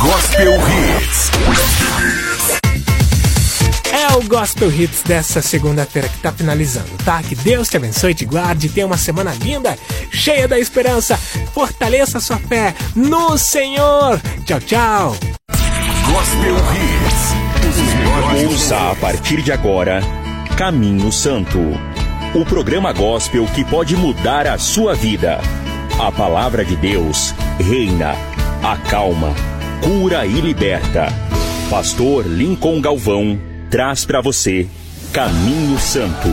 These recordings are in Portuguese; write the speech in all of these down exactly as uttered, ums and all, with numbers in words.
Gospel Hits. É o Gospel Hits dessa segunda-feira que tá finalizando, tá? Que Deus te abençoe e te guarde, tenha uma semana linda, cheia da esperança, fortaleça a sua fé no Senhor. Tchau, tchau. Gospel Hits. Os melhores. Ouça a partir de agora Caminho Santo, o programa gospel que pode mudar a sua vida. A palavra de Deus reina, acalma, cura e liberta. Pastor Lincoln Galvão traz para você Caminho Santo.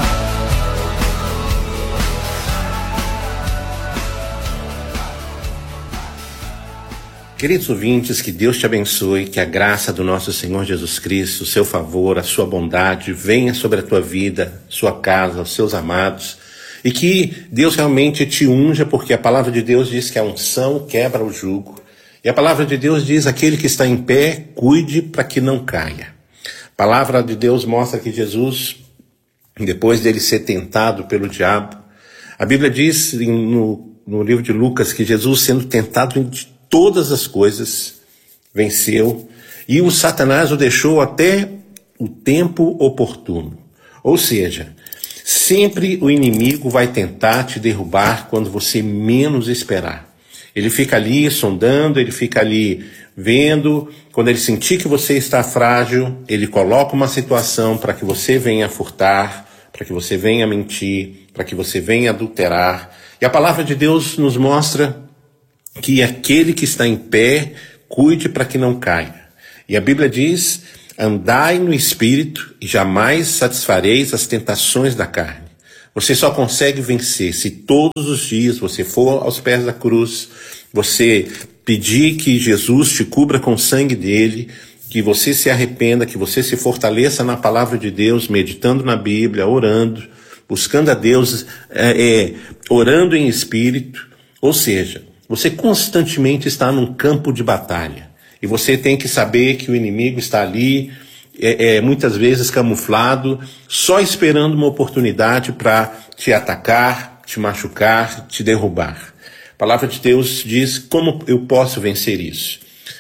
Queridos ouvintes, que Deus te abençoe, que a graça do nosso Senhor Jesus Cristo, o seu favor, a sua bondade venha sobre a tua vida, sua casa, os seus amados, e que Deus realmente te unja, porque a palavra de Deus diz que a unção quebra o jugo. E a palavra de Deus diz, aquele que está em pé, cuide para que não caia. A palavra de Deus mostra que Jesus, depois dele ser tentado pelo diabo, a Bíblia diz no, no livro de Lucas que Jesus, sendo tentado em todas as coisas, venceu, e o Satanás o deixou até o tempo oportuno. Ou seja, sempre o inimigo vai tentar te derrubar quando você menos esperar. Ele fica ali sondando, ele fica ali vendo. Quando ele sentir que você está frágil, ele coloca uma situação para que você venha furtar, para que você venha mentir, para que você venha adulterar. E a palavra de Deus nos mostra que aquele que está em pé, cuide para que não caia. E a Bíblia diz, andai no Espírito e jamais satisfareis as tentações da carne. Você só consegue vencer se todos os dias você for aos pés da cruz, você pedir que Jesus te cubra com o sangue dele, que você se arrependa, que você se fortaleça na palavra de Deus, meditando na Bíblia, orando, buscando a Deus, é, é, orando em espírito. Ou seja, você constantemente está num campo de batalha. E você tem que saber que o inimigo está ali, É, é, muitas vezes camuflado, só esperando uma oportunidade para te atacar, te machucar, te derrubar. A palavra de Deus diz, como eu posso vencer isso?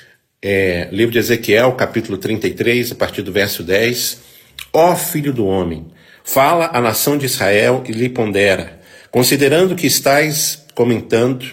É, livro de Ezequiel, capítulo trinta e três, a partir do verso dez. Ó filho do homem, fala à nação de Israel e lhe pondera, considerando que estais comentando,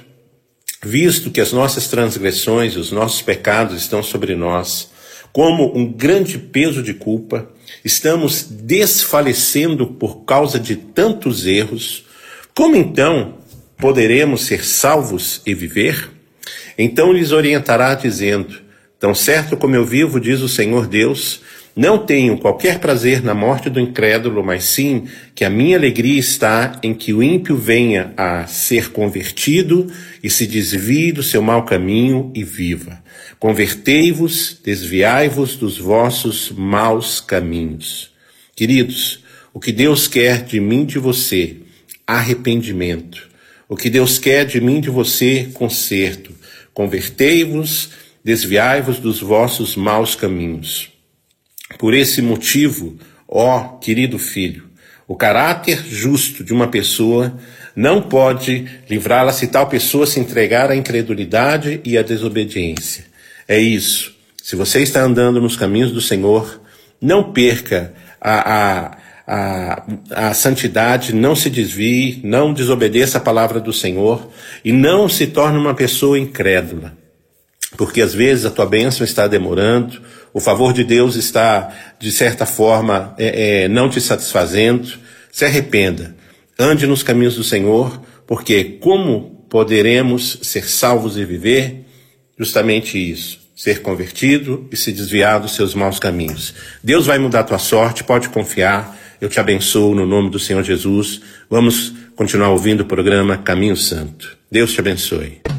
visto que as nossas transgressões e os nossos pecados estão sobre nós, como um grande peso de culpa, estamos desfalecendo por causa de tantos erros, como então poderemos ser salvos e viver? Então lhes orientará dizendo, tão certo como eu vivo, diz o Senhor Deus, não tenho qualquer prazer na morte do incrédulo, mas sim que a minha alegria está em que o ímpio venha a ser convertido e se desvie do seu mau caminho e viva. Convertei-vos, desviai-vos dos vossos maus caminhos. Queridos, o que Deus quer de mim e de você, arrependimento. O que Deus quer de mim e de você, conserto. Convertei-vos, desviai-vos dos vossos maus caminhos. Por esse motivo, ó querido filho, o caráter justo de uma pessoa não pode livrá-la se tal pessoa se entregar à incredulidade e à desobediência. É isso. Se você está andando nos caminhos do Senhor, não perca a, a, a, a santidade, não se desvie, não desobedeça a palavra do Senhor e não se torne uma pessoa incrédula. Porque às vezes a tua bênção está demorando, o favor de Deus está, de certa forma, é, é, não te satisfazendo. Se arrependa, ande nos caminhos do Senhor, porque como poderemos ser salvos e viver? Justamente isso, ser convertido e se desviar dos seus maus caminhos. Deus vai mudar a tua sorte, pode confiar. Eu te abençoo no nome do Senhor Jesus. Vamos continuar ouvindo o programa Caminho Santo. Deus te abençoe.